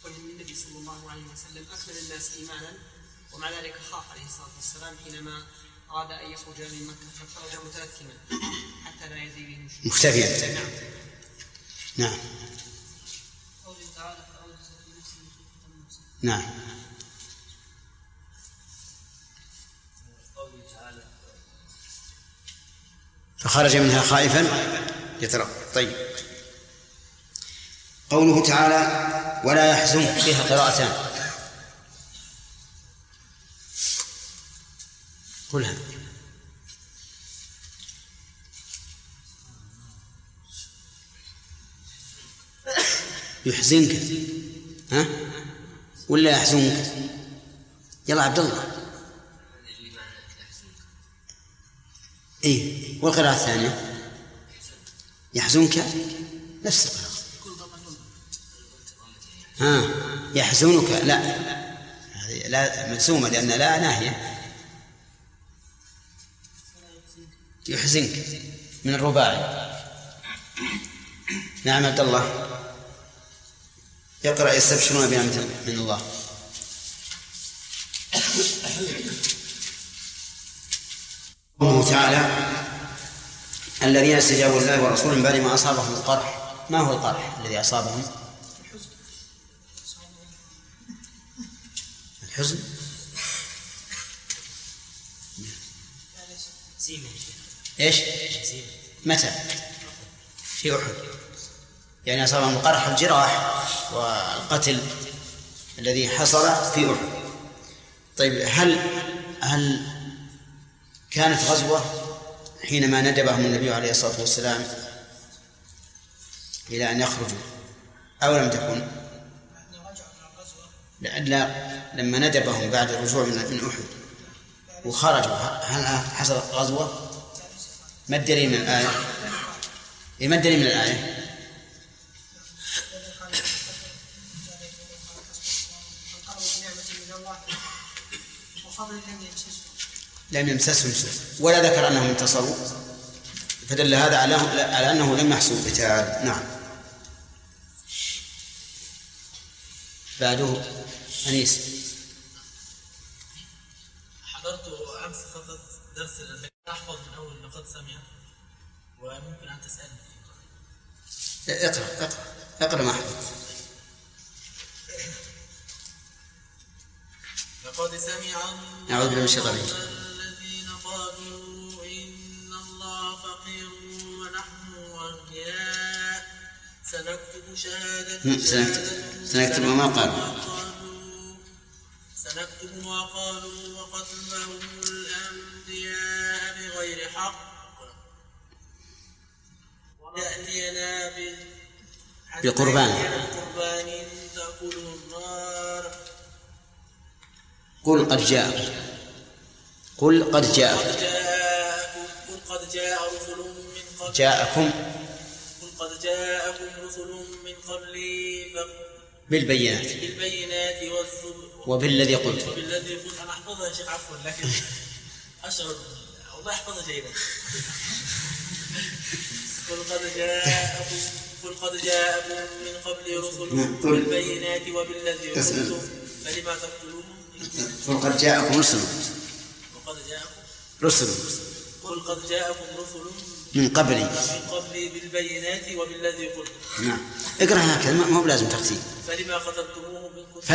قول النبي صلى الله عليه وسلم أكمل الناس إيمانا، ومع ذلك خاف عليه الصلاة والسلام حينما أراد أن يخرج من مكة فخرج متأثما حتى لا يزيد به مختفيا. نعم. نعم. فخرج منها خائفا يترقب. طيب، قوله تعالى ولا يحزنك فيها قراءتان. قلها. يحزنك ها ولا يحزنك؟ يلا عبد الله. اي، والقراءة الثانية يحزنك نفس القراءة. يحزنك لا مجزومة لأن لا ناهية. يحزنك من الرباعي. نعم عبد الله. يقرأ يستبشرون بنعمة من الله. قوله تعالى الذين استجابوا لله ورسوله من بعد ما أصابهم القرح. ما هو القرح الذي أصابهم؟ الحزن. ايش؟ متى؟ في أحد. يعني أصابهم القرح الجراح والقتل الذي حصل في أحد. طيب، هل كانت غزوة حينما ندبهم النبي عليه الصلاة والسلام إلى أن يخرجوا أو لم تكن؟ لا، لما ندبهم بعد الرجوع من أحد وخرجوا هل حصلت غزوة؟ ما الدليل من الآية؟ ما الدليل من الآية؟ لم يمسسهم سوء ولا ذكر أنهم انتصروا، فدل هذا على أنه لم يحصل قتال. نعم. بعده أنيس. حضرت أمس فقط درس أحفظ من أول لقد سمع، وممكن أن تسألني. اقرأ ما حفظت. لقد سمع أعوذ بالله من الشيطان الذين قالوا إن الله فقير ونحن أغنياء سنكتب سنكتب ما قالوا وقتلهم الأنبياء بغير حق ويأتينا بقربان تأكله النار. قل قد جاء رسل من قبلي بالبينات والزبر وبالذي قلت. أنا أحفظها يا شيخ عفوا، لكن أشعر والله أحفظها جيدا. قل قد جاءكم من قبل رسل بالبينات وبالذي قلتم فلما تقتلون. قل قد جاءكم رسل من قبلي بالبينات وبالذي قلتم. نعم. اقرأ هكذا، ما هو لازم ترتيب. فلما قتلتموه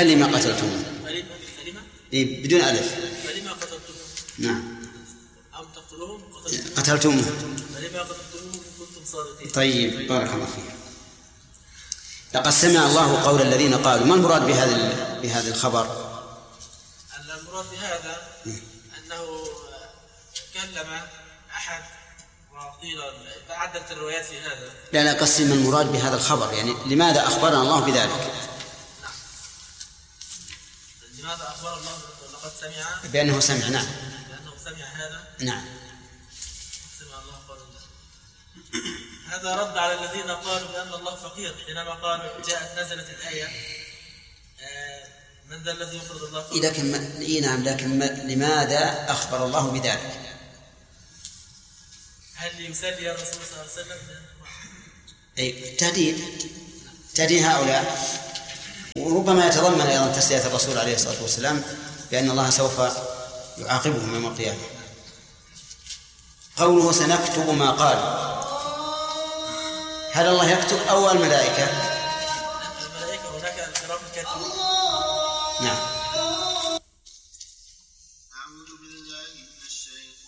بدون ألف. فلما قتلتموه. نعم. أم تقتلوهم قتلتموه. فلما قتلتموه كنتم صادقين. طيب، بارك الله فيك. لقد سمع الله قول الذين قالوا. ما المراد بهذا الخبر؟ المراد بهذا أنه كلم أحد وقيل تعددت الروايات في هذا. لا قسم المراد بهذا الخبر، يعني لماذا أخبرنا الله بذلك؟ نعم. لماذا أخبر الله لقد سمع بأنه سمع؟ نعم. بأنه سمع هذا. نعم. سمع الله قول الله. هذا رد على الذين قالوا بأن الله فقير حينما قالوا جاءت نزلت الآية من ذا الذي يقرض الله قرضا. لكن لماذا أخبر الله بذلك؟ هل يسلي الرسول صلى الله عليه وسلم؟ تهديد هؤلاء وربما يتضمن أيضا تسلية الرسول عليه الصلاة والسلام بأن الله سوف يعاقبهم يوم القيامة. قوله سنكتب ما قال، هل الله يكتب أو الملائكة؟ الملائكة هناك الكرام الكاتبون. نعم.